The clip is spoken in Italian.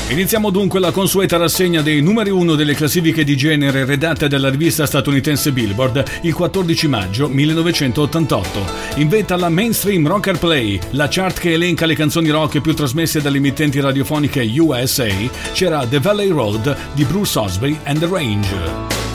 Iniziamo dunque la consueta rassegna dei numeri 1 delle classifiche di genere redatte dalla rivista statunitense Billboard il 14 maggio 1988. In vetta alla Mainstream Rocker Play, la chart che elenca le canzoni rock più trasmesse dalle emittenti radiofoniche USA, c'era The Valley Road di Bruce Osby and the Range.